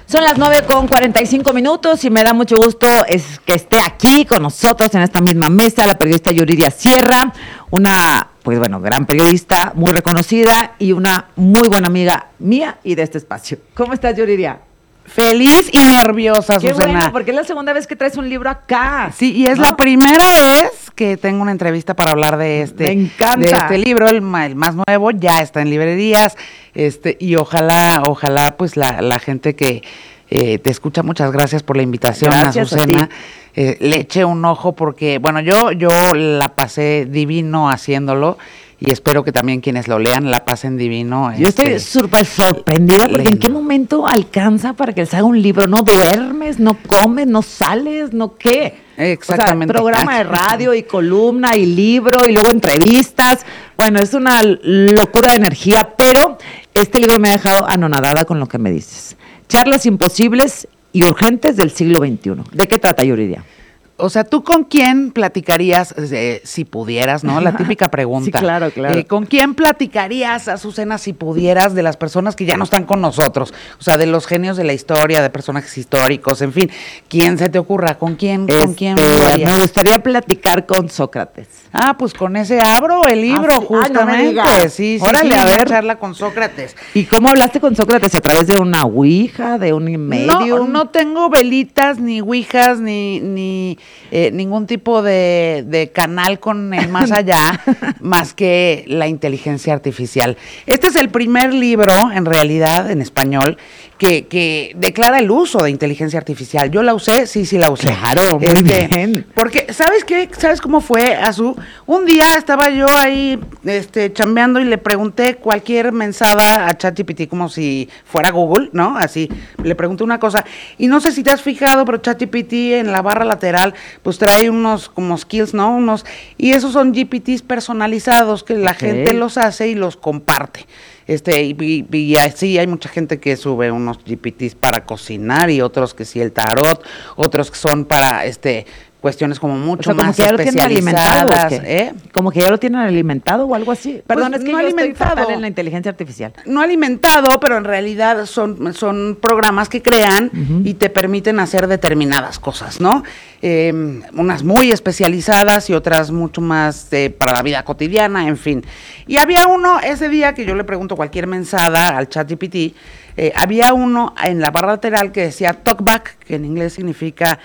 Son las 9:45 y me da mucho gusto que esté aquí con nosotros en esta misma mesa la periodista Yuridia Sierra, una, pues bueno, gran periodista, muy reconocida y una muy buena amiga mía y de este espacio. ¿Cómo estás, Yuridia? Feliz y nerviosa, Qué Susana. bueno, porque es la segunda vez que traes un libro acá. Sí, y es la primera vez que tengo una entrevista para hablar de Me encanta. de este libro, el más nuevo, ya está en librerías, y ojalá, pues la gente que te escucha, muchas gracias por la invitación, Gracias Azucena. Le eché un ojo porque, bueno, yo la pasé divino haciéndolo. Y espero que también quienes lo lean la pasen divino. Yo estoy súper sorprendida porque ¿en qué momento alcanza para que les haga un libro? ¿No duermes, no comes, no sales, no qué? Exactamente. O sea, programa de radio y columna y libro y luego entrevistas. Bueno, es una locura de energía, pero este libro me ha dejado anonadada con lo que me dices. Charlas imposibles y urgentes del siglo XXI. ¿De qué trata, Yuridia? O sea, ¿tú con quién platicarías, si pudieras, ¿no? La típica pregunta. Sí, claro. ¿Con quién platicarías, Azucena, si pudieras, de las personas que ya no están con nosotros? O sea, de los genios de la historia, de personajes históricos, en fin. ¿Quién se te ocurra? ¿Con quién? Me gustaría platicar con Sócrates. Ah, pues con ese abro el libro, sí. justamente. No me digas. Sí, Órale, a ver. charla con Sócrates. ¿Y cómo hablaste con Sócrates? ¿A través de una ouija, de un medium? No tengo velitas, ni ouijas, ni ningún tipo de canal con el más allá, más que la inteligencia artificial. Este es el primer libro, en realidad, en español, que declara el uso de inteligencia artificial. ¿Yo la usé? Sí la usé. Claro, muy bien. Porque, ¿sabes qué? ¿Sabes cómo fue, Azú? Un día estaba yo ahí chambeando y le pregunté cualquier mensada a ChatGPT como si fuera Google, ¿no? Así, le pregunté una cosa. Y no sé si te has fijado, pero ChatGPT en la barra lateral, pues trae unos como skills, ¿no? Y esos son GPTs personalizados que la gente los hace y los comparte. Y así hay mucha gente que sube unos GPTs para cocinar y otros que sí el tarot, otros que son para cuestiones como mucho más especializadas. Como que ya lo tienen alimentado o algo así. Perdón, Pues es que no yo alimentado. estoy fatal en la inteligencia artificial. No alimentado, pero en realidad son programas que crean y te permiten hacer determinadas cosas, ¿no? Unas muy especializadas y otras mucho más para la vida cotidiana, en fin. Y había uno ese día que yo le pregunto cualquier mensada al ChatGPT, había uno en la barra lateral que decía talkback, que en inglés significa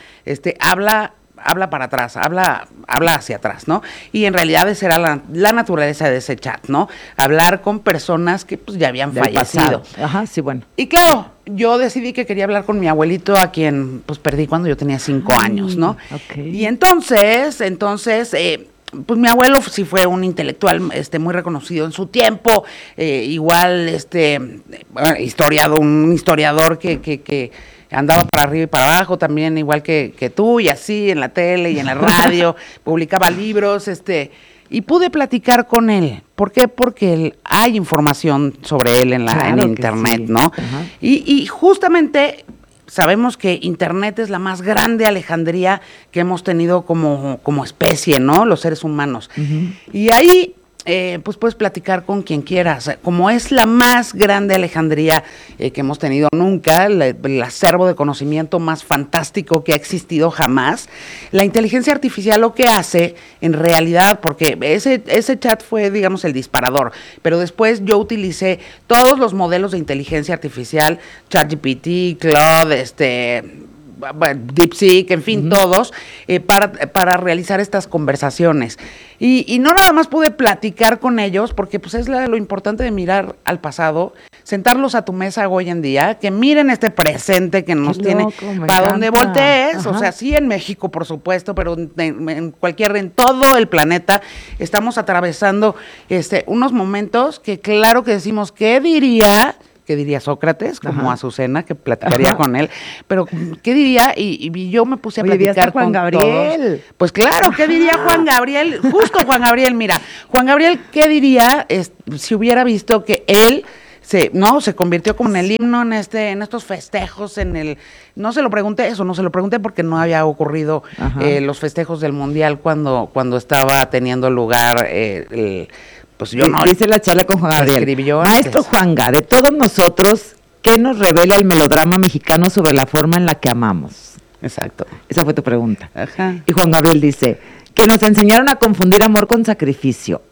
habla para atrás, habla hacia atrás, ¿no? Y en realidad esa era la naturaleza de ese chat, ¿no? Hablar con personas que pues ya habían fallecido. Pasado. Ajá, sí, bueno. Y claro, yo decidí que quería hablar con mi abuelito, a quien pues perdí cuando yo tenía 5 años, ¿no? Okay. Y entonces, pues mi abuelo sí fue un intelectual muy reconocido en su tiempo, igual un historiador que andaba para arriba y para abajo, también igual que tú, y así en la tele y en la radio, publicaba libros, y pude platicar con él. ¿Por qué? Porque hay información sobre él en internet, sí. ¿no? Ajá. Y justamente sabemos que Internet es la más grande alejandría que hemos tenido como especie, ¿no? Los seres humanos. Uh-huh. Y ahí pues puedes platicar con quien quieras. Como es la más grande alejandría que hemos tenido nunca, el acervo de conocimiento más fantástico que ha existido jamás, la inteligencia artificial lo que hace, en realidad, porque ese chat fue, digamos, el disparador, pero después yo utilicé todos los modelos de inteligencia artificial, ChatGPT, Claude, DeepSeek, en fin, todos, para realizar estas conversaciones. Y no nada más pude platicar con ellos, porque pues es lo importante de mirar al pasado, sentarlos a tu mesa hoy en día, que miren este presente que nos tiene, para donde voltees. Ajá. O sea, sí en México, por supuesto, pero en todo el planeta estamos atravesando unos momentos que claro que decimos, ¿qué diría Sócrates, como Ajá. Azucena, que platicaría Ajá. con él, pero ¿qué diría? Y yo me puse a platicar con Juan Gabriel. Todos. Pues claro, ¿qué diría Juan Gabriel? Justo Juan Gabriel, mira, Juan Gabriel, ¿qué diría si hubiera visto que él se convirtió como en el himno en estos festejos, no se lo pregunté porque no había ocurrido los festejos del Mundial cuando estaba teniendo lugar pues yo no. Hice la charla con Juan Gabriel. Maestro Juanga, de todos nosotros, ¿qué nos revela el melodrama mexicano sobre la forma en la que amamos? Exacto. Esa fue tu pregunta. Ajá. Y Juan Gabriel dice, que nos enseñaron a confundir amor con sacrificio.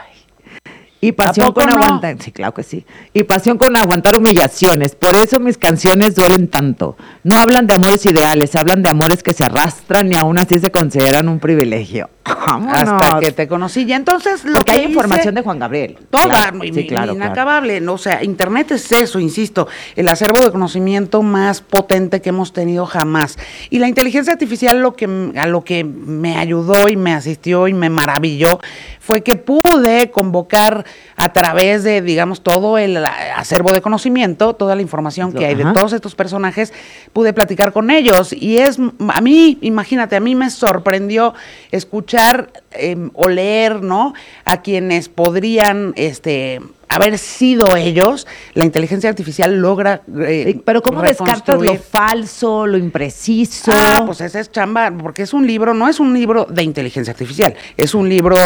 Y pasión con aguantar, sí, claro que sí. Y pasión con aguantar humillaciones. Por eso mis canciones duelen tanto. No hablan de amores ideales, hablan de amores que se arrastran y aún así se consideran un privilegio. ¡Vámonos! Hasta que te conocí. Y entonces porque hay información de Juan Gabriel. Toda, claro, sí, claro, inacabable. Claro. O sea, Internet es eso, insisto, el acervo de conocimiento más potente que hemos tenido jamás. Y la inteligencia artificial a lo que me ayudó y me asistió y me maravilló fue que pude convocar a través de, digamos, todo el acervo de conocimiento, toda la información que hay de todos estos personajes, pude platicar con ellos. Y a mí, imagínate, a mí me sorprendió escuchar o leer, ¿no? A quienes podrían, haber sido ellos, la inteligencia artificial logra pero ¿cómo descartas lo falso, lo impreciso? Pues esa es chamba, porque es un libro, no es un libro de inteligencia artificial, es un libro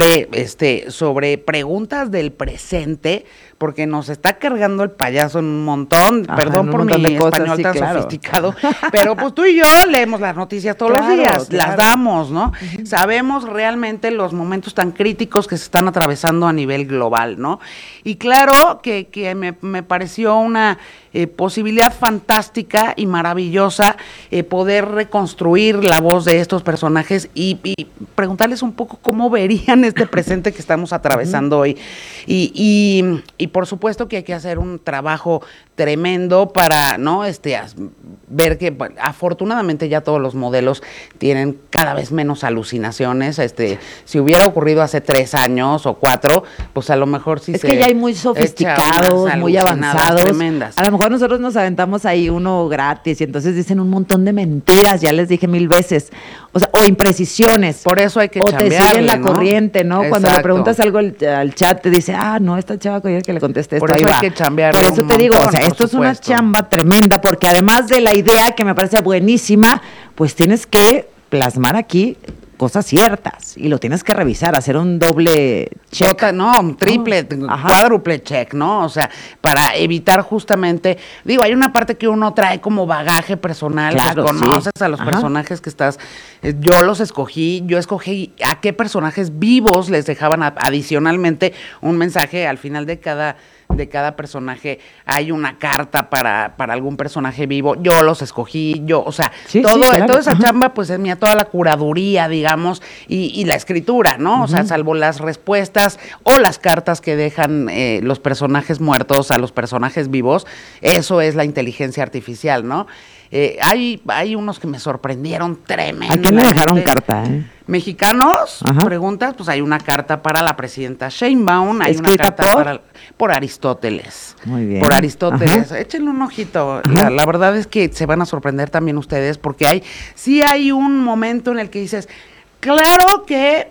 sobre preguntas del presente, porque nos está cargando el payaso en un montón, perdón por mi español tan sofisticado, pero pues tú y yo leemos las noticias todos los días, las damos, ¿no? Sabemos realmente los momentos tan críticos que se están atravesando a nivel global, ¿no? Y claro que me pareció una posibilidad fantástica y maravillosa poder reconstruir la voz de estos personajes y preguntarles un poco cómo verían este presente que estamos atravesando hoy. Y por supuesto que hay que hacer un trabajo tremendo para, ¿no? Ver que afortunadamente ya todos los modelos tienen cada vez menos alucinaciones. Si hubiera ocurrido hace 3 años o 4, pues a lo mejor sí es que ya hay muy sofisticados, muy avanzados. Tremendas. A lo mejor nosotros nos aventamos ahí uno gratis y entonces dicen un montón de mentiras, ya les dije 1000 veces. O sea, o imprecisiones. Por eso hay que chambearle, o te siguen la corriente, ¿no? Exacto. Cuando le preguntas algo al chat te dice, no, esta chava que le conteste esto, por eso ahí va. Hay que chambearle. Por eso te digo, o sea, esto es una chamba tremenda, porque además de la idea que me parece buenísima, pues tienes que plasmar aquí cosas ciertas y lo tienes que revisar, hacer un doble check. Un triple, cuádruple check, ¿no? O sea, para evitar justamente, hay una parte que uno trae como bagaje personal, claro, pues conoces a los personajes que estás, yo escogí a qué personajes vivos les dejaban adicionalmente un mensaje al final de cada personaje. Hay una carta para algún personaje vivo, yo los escogí, toda esa chamba pues es mía, toda la curaduría, digamos, y la escritura, ¿no? O sea, salvo las respuestas o las cartas que dejan los personajes muertos a los personajes vivos, eso es la inteligencia artificial, ¿no? Hay unos que me sorprendieron tremendamente. ¿A quién le dejaron carta, Mexicanos, preguntas, pues hay una carta para la presidenta Sheinbaum, hay una carta por Aristóteles. Muy bien. Por Aristóteles. Échenle un ojito. La verdad es que se van a sorprender también ustedes, porque hay un momento en el que dices, claro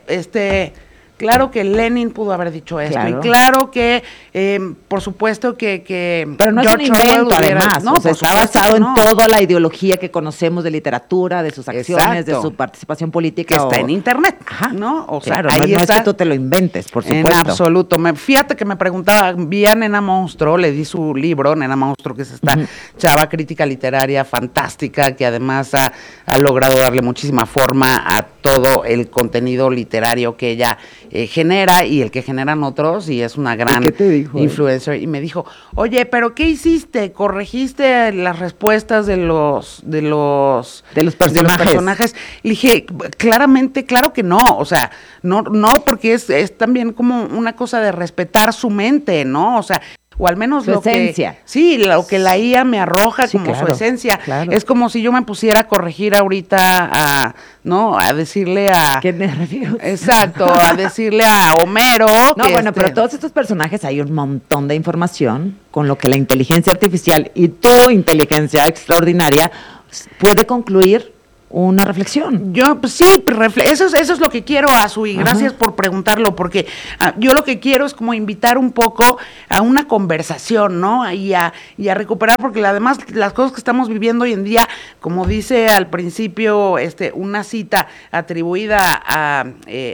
que Lenin pudo haber dicho esto, y claro que, por supuesto que pero no George es un invento, además, no, está basado en toda la ideología que conocemos de literatura, de sus acciones, de su participación política. Que está en Internet, ¿no? O sea, no es que tú te lo inventes, por supuesto. En absoluto. Fíjate que me preguntaba, vi a Nena Monstruo, le di su libro, Nena Monstruo, que es esta chava crítica literaria fantástica, que además ha logrado darle muchísima forma a todo el contenido literario que ella genera y el que generan otros, y es una gran influencer. Y me dijo, oye, ¿pero qué hiciste? ¿Corregiste las respuestas de los personajes? Le dije, claramente, claro que no, o sea, no, porque es también como una cosa de respetar su mente, ¿no? O sea, o al menos su esencia. Lo que la IA me arroja como su esencia. Claro. Es como si yo me pusiera a corregir ahorita a decirle a... ¿Qué me refiero? Exacto, a decirle a Homero. No, pero todos estos personajes hay un montón de información con lo que la inteligencia artificial y tu inteligencia extraordinaria puede concluir una reflexión. Yo, pues sí, eso es lo que quiero, Azu, y gracias por preguntarlo, porque yo lo que quiero es como invitar un poco a una conversación, ¿no? Y a recuperar, porque además las cosas que estamos viviendo hoy en día, como dice al principio una cita atribuida a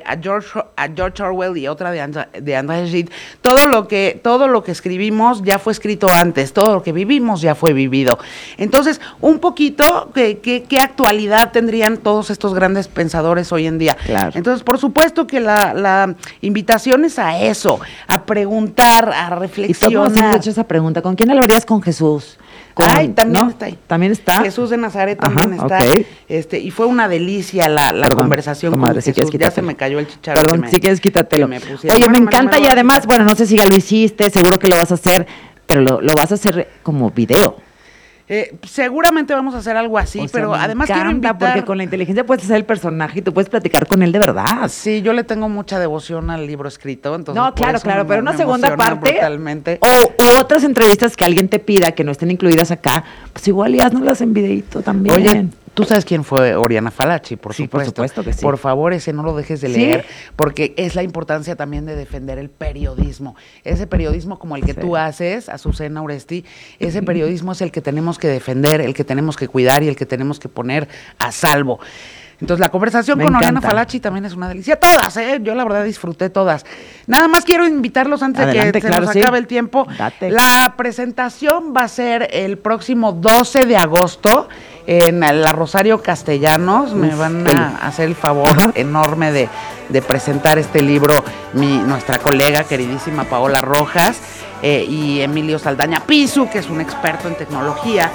George Orwell y otra de André Gide, todo lo que escribimos ya fue escrito antes, todo lo que vivimos ya fue vivido. Entonces, un poquito, ¿qué actualidad tendrían todos estos grandes pensadores hoy en día? Claro. Entonces, por supuesto que la invitación es a eso, a preguntar, a reflexionar. Y todos hemos hecho esa pregunta, ¿con quién hablarías? Con Jesús. También está ahí. ¿También está? Jesús de Nazaret también está. Okay. Y fue una delicia la conversación con Jesús. Si ya se me cayó el chicharro. Perdón, si quieres quítatelo. Oye, me encanta, y además, bueno, no sé si ya lo hiciste, seguro que lo vas a hacer, pero lo vas a hacer como video. Seguramente vamos a hacer algo así, pero además quiero invitar... porque con la inteligencia puedes hacer el personaje y tú puedes platicar con él de verdad. Sí, yo le tengo mucha devoción al libro escrito, entonces... No, claro, pero una segunda parte brutalmente. O otras entrevistas que alguien te pida que no estén incluidas acá, pues igual y haznoslas en videíto también. Oye, ¿tú sabes quién fue Oriana Fallaci? Por supuesto que sí. Por favor, ese no lo dejes de leer, porque es la importancia también de defender el periodismo. Ese periodismo como el que tú haces, Azucena Uresti, ese periodismo es el que tenemos que defender, el que tenemos que cuidar y el que tenemos que poner a salvo. Entonces, la conversación con Oriana Fallaci también es una delicia. Todas, yo la verdad disfruté todas. Nada más quiero invitarlos antes de que se nos acabe el tiempo. Date. La presentación va a ser el próximo 12 de agosto en la Rosario Castellanos. Me van a hacer el favor enorme de presentar este libro nuestra colega queridísima Paola Rojas. Y Emilio Saldaña Pisu, que es un experto en tecnología,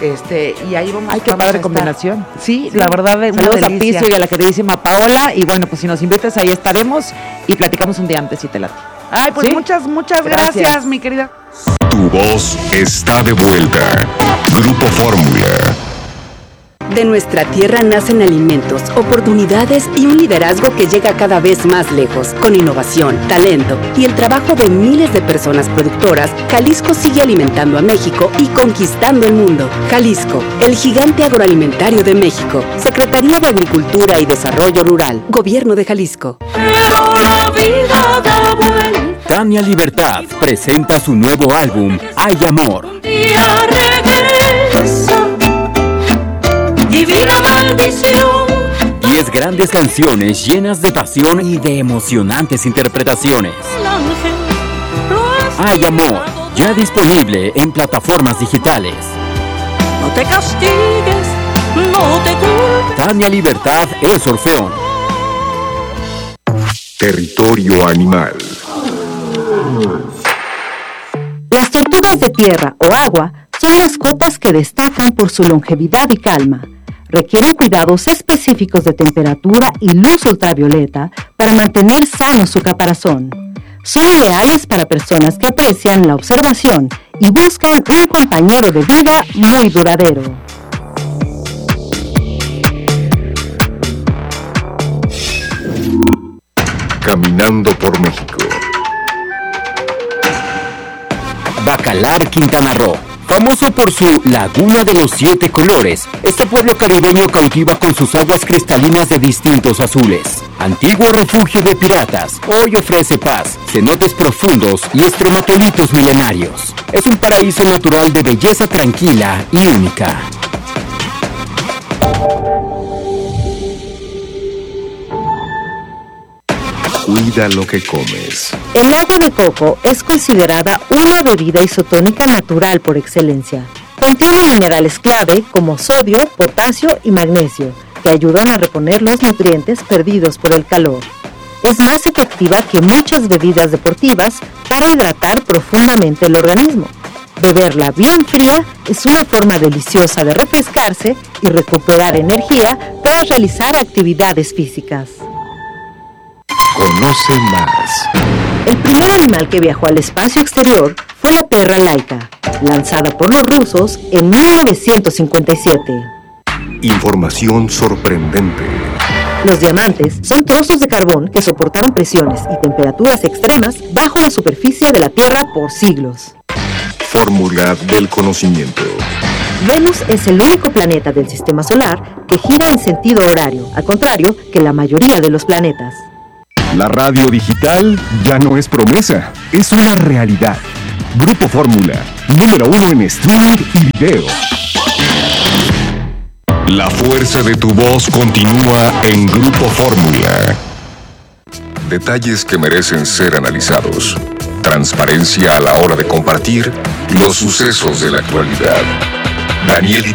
y ahí vamos a estar. Padre combinación. Sí, la verdad de saludos a Pisu y a la queridísima Paola, y bueno, pues si nos invitas ahí estaremos y platicamos un día antes si te late. Ay, pues muchas gracias, mi querida. Tu voz está de vuelta. Grupo Fórmula. De nuestra tierra nacen alimentos, oportunidades y un liderazgo que llega cada vez más lejos. Con innovación, talento y el trabajo de miles de personas productoras, Jalisco sigue alimentando a México y conquistando el mundo. Jalisco, el gigante agroalimentario de México. Secretaría de Agricultura y Desarrollo Rural. Gobierno de Jalisco. Tania Libertad presenta su nuevo álbum, Hay Amor. 10 grandes canciones llenas de pasión y de emocionantes interpretaciones. Hay Amor, ya disponible en plataformas digitales. No te castigues, no te culpes. Tania Libertad es Orfeón. Territorio Animal. Las tortugas de tierra o agua son mascotas que destacan por su longevidad y calma. Requieren cuidados específicos de temperatura y luz ultravioleta para mantener sano su caparazón. Son ideales para personas que aprecian la observación y buscan un compañero de vida muy duradero. Caminando por México. Bacalar, Quintana Roo. Famoso por su Laguna de los 7 colores, este pueblo caribeño cautiva con sus aguas cristalinas de distintos azules. Antiguo refugio de piratas, hoy ofrece paz, cenotes profundos y estromatolitos milenarios. Es un paraíso natural de belleza tranquila y única. Cuida lo que comes. El agua de coco es considerada una bebida isotónica natural por excelencia. Contiene minerales clave como sodio, potasio y magnesio, que ayudan a reponer los nutrientes perdidos por el calor. Es más efectiva que muchas bebidas deportivas para hidratar profundamente el organismo. Beberla bien fría es una forma deliciosa de refrescarse y recuperar energía tras realizar actividades físicas. Conoce más. El primer animal que viajó al espacio exterior fue la perra Laika, lanzada por los rusos en 1957. Información sorprendente. Los diamantes son trozos de carbón que soportaron presiones y temperaturas extremas bajo la superficie de la Tierra por siglos. Fórmula del conocimiento. Venus es el único planeta del sistema solar que gira en sentido horario, al contrario que la mayoría de los planetas. La radio digital ya no es promesa, es una realidad. Grupo Fórmula, número 1 en streaming y video. La fuerza de tu voz continúa en Grupo Fórmula. Detalles que merecen ser analizados. Transparencia a la hora de compartir los sucesos de la actualidad. Daniel y